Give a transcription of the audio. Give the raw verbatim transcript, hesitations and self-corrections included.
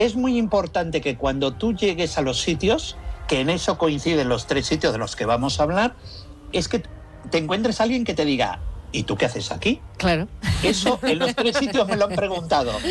es muy importante que cuando tú llegues a los sitios, que en eso coinciden los tres sitios de los que vamos a hablar, es que te encuentres a alguien que te diga, ¿y tú qué haces aquí? Claro. Eso en los tres sitios me lo han preguntado.